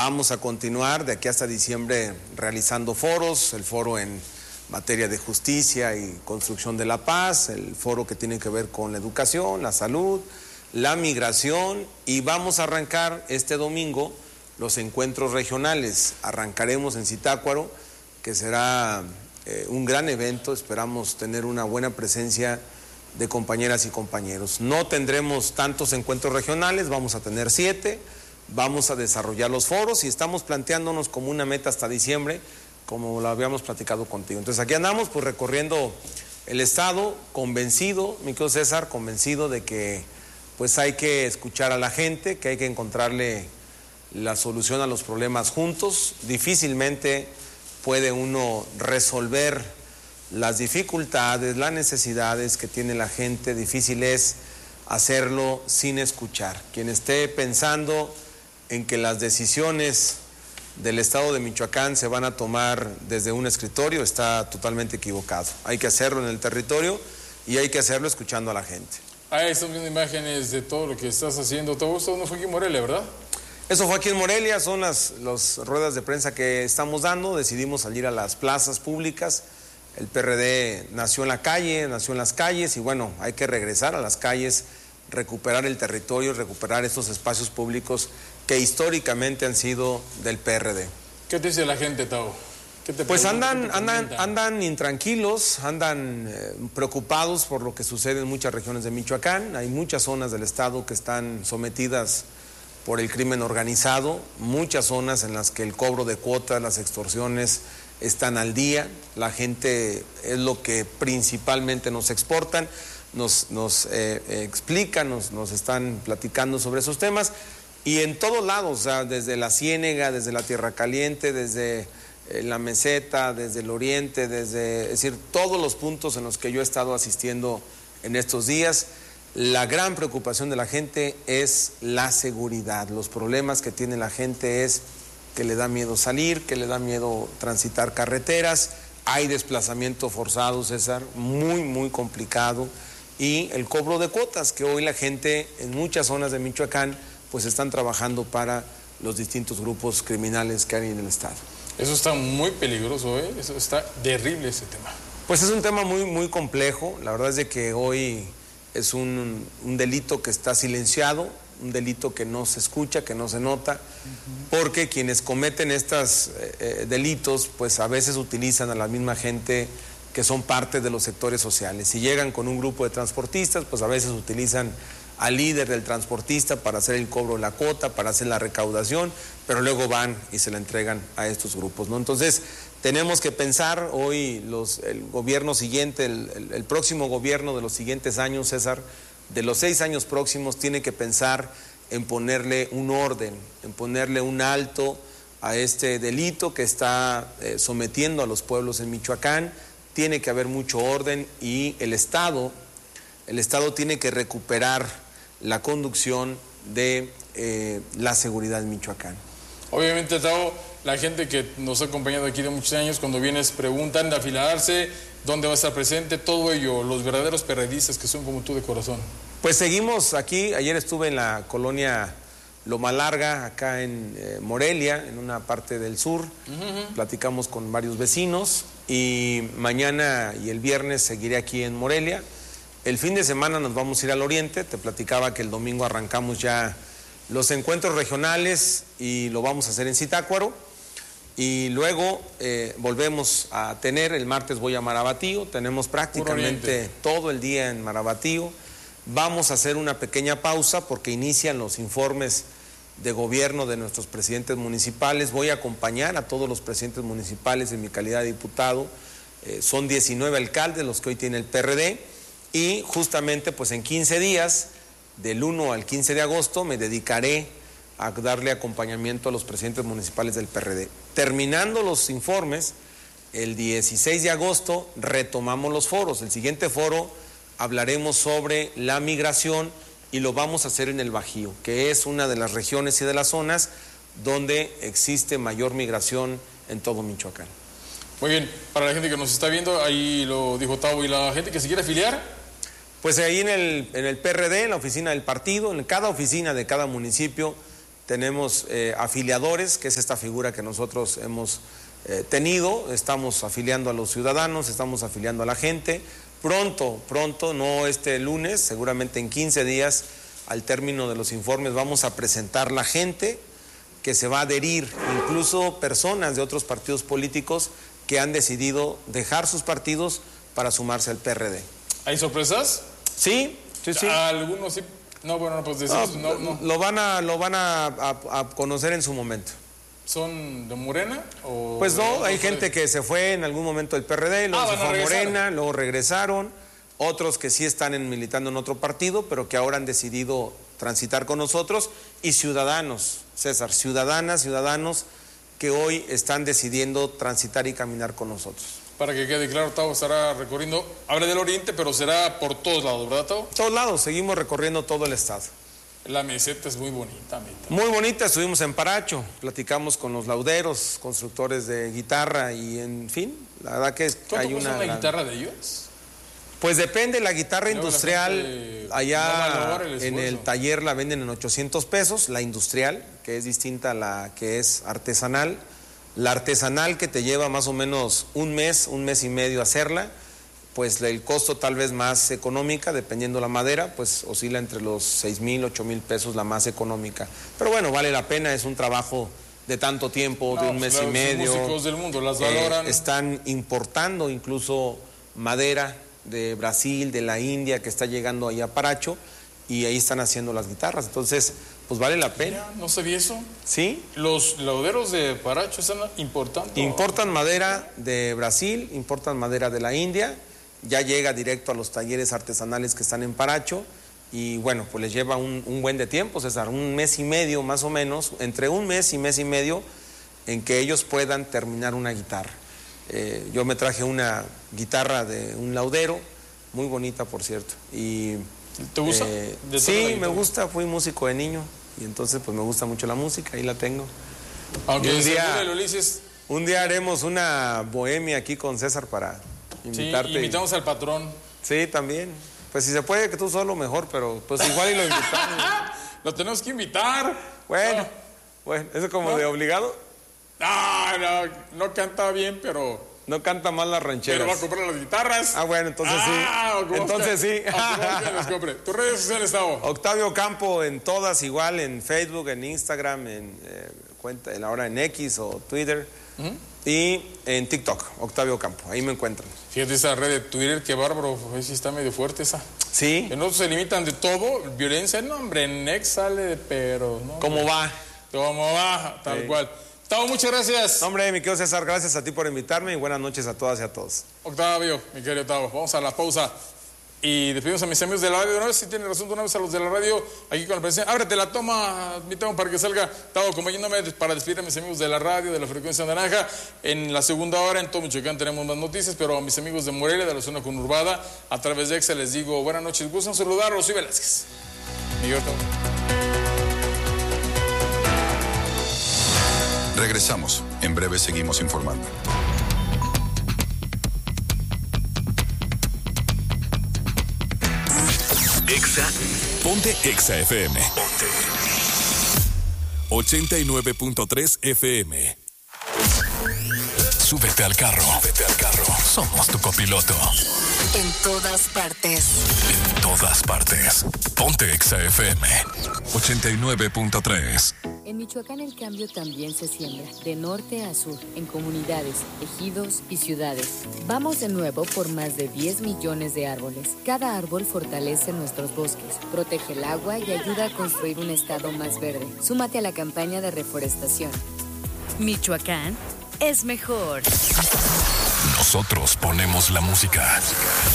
Vamos a continuar de aquí hasta diciembre realizando foros, el foro en materia de justicia y construcción de la paz, el foro que tiene que ver con la educación, la salud, la migración, y vamos a arrancar este domingo los encuentros regionales. Arrancaremos en Zitácuaro, que será un gran evento. Esperamos tener una buena presencia de compañeras y compañeros. No tendremos tantos encuentros regionales, vamos a tener 7, vamos a desarrollar los foros y estamos planteándonos como una meta hasta diciembre, como lo habíamos platicado contigo. Entonces aquí andamos pues recorriendo el estado, convencido, mi querido César, convencido de que pues hay que escuchar a la gente, que hay que encontrarle la solución a los problemas juntos. Difícilmente puede uno resolver las dificultades, las necesidades que tiene la gente. Difícil es hacerlo sin escuchar. Quien esté pensando en que las decisiones del estado de Michoacán se van a tomar desde un escritorio está totalmente equivocado. Hay que hacerlo en el territorio y hay que hacerlo escuchando a la gente. Estamos viendo imágenes de todo lo que estás haciendo. Todo esto no fue aquí en Morelia, ¿verdad? Eso fue aquí en Morelia, son las ruedas de prensa que estamos dando. Decidimos salir a las plazas públicas. El PRD nació en la calle, nació en las calles y bueno, hay que regresar a las calles, recuperar el territorio, recuperar estos espacios públicos que históricamente han sido del PRD. ¿Qué te dice la gente, Tavo? Pues andan intranquilos, andan preocupados por lo que sucede en muchas regiones de Michoacán. Hay muchas zonas del estado que están sometidas por el crimen organizado, muchas zonas en las que el cobro de cuotas, las extorsiones están al día. La gente es lo que principalmente nos exportan, nos explican, nos están platicando sobre esos temas. Y en todos lados, o sea, desde la Ciénega, desde la Tierra Caliente, desde la Meseta, desde el Oriente, es decir, todos los puntos en los que yo he estado asistiendo en estos días, la gran preocupación de la gente es la seguridad. Los problemas que tiene la gente es que le da miedo salir, que le da miedo transitar carreteras, hay desplazamiento forzado, César, muy, muy complicado, y el cobro de cuotas, que hoy la gente en muchas zonas de Michoacán pues están trabajando para los distintos grupos criminales que hay en el estado. Eso está muy peligroso, ¿eh? Eso está terrible ese tema. Pues es un tema muy, muy complejo. La verdad es de que hoy es un delito que está silenciado, un delito que no se escucha, que no se nota, porque quienes cometen estos delitos pues a veces utilizan a la misma gente que son parte de los sectores sociales. Si llegan con un grupo de transportistas, pues a veces utilizan al líder del transportista para hacer el cobro de la cuota, para hacer la recaudación, pero luego van y se la entregan a estos grupos, ¿no? Entonces, tenemos que pensar hoy el gobierno siguiente, el próximo gobierno de los siguientes años, César, de los 6 años próximos, tiene que pensar en ponerle un orden, en ponerle un alto a este delito que está sometiendo a los pueblos en Michoacán. Tiene que haber mucho orden y el Estado tiene que recuperar la conducción de la seguridad en Michoacán. Obviamente, Tavo, la gente que nos ha acompañado aquí de muchos años, cuando vienes preguntan de afilarse, dónde va a estar presente, todo ello, los verdaderos perredistas que son como tú de corazón. Pues seguimos aquí. Ayer estuve en la colonia Loma Larga, acá en Morelia, en una parte del sur. Platicamos con varios vecinos y mañana y el viernes seguiré aquí en Morelia. El fin de semana nos vamos a ir al oriente. Te platicaba que el domingo arrancamos ya los encuentros regionales y lo vamos a hacer en Zitácuaro. Y luego volvemos a tener, el martes voy a Marabatío, tenemos prácticamente todo el día en Marabatío. Vamos a hacer una pequeña pausa porque inician los informes de gobierno de nuestros presidentes municipales. Voy a acompañar a todos los presidentes municipales en mi calidad de diputado. Son 19 alcaldes los que hoy tiene el PRD. Y justamente pues en 15 días, del 1 al 15 de agosto, me dedicaré a darle acompañamiento a los presidentes municipales del PRD. Terminando los informes, el 16 de agosto retomamos los foros. El siguiente foro hablaremos sobre la migración y lo vamos a hacer en el Bajío, que es una de las regiones y de las zonas donde existe mayor migración en todo Michoacán. Muy bien, para la gente que nos está viendo, ahí lo dijo Tavo, y la gente que se quiere afiliar. Pues ahí en el PRD, en la oficina del partido, en cada oficina de cada municipio, tenemos afiliadores, que es esta figura que nosotros hemos tenido, estamos afiliando a los ciudadanos, estamos afiliando a la gente. Pronto, no este lunes, seguramente en 15 días, al término de los informes, vamos a presentar la gente que se va a adherir, incluso personas de otros partidos políticos que han decidido dejar sus partidos para sumarse al PRD. ¿Hay sorpresas? Sí. Algunos sí. No, bueno, pues decimos, no. Lo van a conocer en su momento. ¿Son de Morena? Pues no, hay gente que se fue en algún momento del PRD, luego se fue a Morena, luego regresaron. Otros que sí están militando en otro partido, pero que ahora han decidido transitar con nosotros. Y ciudadanos, César, ciudadanos que hoy están decidiendo transitar y caminar con nosotros. Para que quede claro, Tavo estará recorriendo, habrá del oriente, pero será por todos lados, ¿verdad, Tavo? Todos lados, seguimos recorriendo todo el estado. La meseta es muy bonita, Muy bonita, estuvimos en Paracho, platicamos con los lauderos, constructores de guitarra y en fin, la verdad que hay una guitarra de ellos? Pues depende, la guitarra industrial allá en el taller la venden en 800 pesos, la industrial, que es distinta a la que es artesanal. La artesanal, que te lleva más o menos un mes y medio hacerla, pues el costo tal vez más económica, dependiendo la madera, pues oscila entre los 6,000, 8,000 pesos la más económica. Pero bueno, vale la pena, es un trabajo de tanto tiempo, de un mes y medio. Los músicos del mundo las valoran. Están importando incluso madera de Brasil, de la India, que está llegando allá a Paracho, y ahí están haciendo las guitarras. Entonces, pues vale la pena. Mira, no sabía eso. Sí. Los lauderos de Paracho están importando. Importan madera de Brasil, importan madera de la India, ya llega directo a los talleres artesanales que están en Paracho, y bueno, pues les lleva un buen de tiempo, César, un mes y medio más o menos, entre un mes y medio, en que ellos puedan terminar una guitarra. Yo me traje una guitarra de un laudero, muy bonita por cierto. Y, ¿te gusta? Sí, me gusta, fui músico de niño y entonces pues me gusta mucho la música, ahí la tengo. Aunque un día haremos una bohemia aquí con César para invitarte. Sí, invitamos al patrón. Sí, también. Pues si se puede que tú solo mejor, pero pues igual y lo invitamos. Lo tenemos que invitar. Bueno, ¿eso es como de obligado? No canta bien, pero... No canta mal las rancheras. Pero va a comprar las guitarras. Bueno, entonces sí. Entonces sí. ¿Tus redes sociales, Tavo? Octavio Campo en todas, igual en Facebook, en Instagram, ahora en X o Twitter. Y en TikTok, Octavio Campo, ahí me encuentran. Fíjate esa red de Twitter, qué bárbaro, sí está medio fuerte esa. Sí. Que no se limitan de todo, violencia, no hombre, en X sale, pero... No, ¿Cómo va? ¿Cómo va? Tal cual. Tavo, muchas gracias. Hombre, mi querido César, gracias a ti por invitarme y buenas noches a todas y a todos. Octavio, mi querido Tavo, vamos a la pausa. Y despedimos a mis amigos de la radio de una vez, si tienen razón de una vez a los de la radio, aquí con la presencia. Ábrete la toma, mi Tavo, para que salga. Tavo, acompañándome para despedir a mis amigos de la radio, de la frecuencia naranja. En la segunda hora, en todo Michoacán, tenemos más noticias, pero a mis amigos de Morelia, de la zona conurbada, a través de EXA les digo buenas noches. Gustan saludar a Rosy Velázquez. Miguel Tavo. Regresamos. En breve seguimos informando. Exa. Ponte Exa FM. Ponte 89.3 FM. Súbete al carro. Súbete al carro. Somos tu copiloto. En todas partes. En todas partes. Ponte Exa FM 89.3. En Michoacán el cambio también se siembra, de norte a sur, en comunidades, ejidos y ciudades. Vamos de nuevo por más de 10 millones de árboles. Cada árbol fortalece nuestros bosques, protege el agua y ayuda a construir un estado más verde. Súmate a la campaña de reforestación. Michoacán es mejor. Nosotros ponemos la música.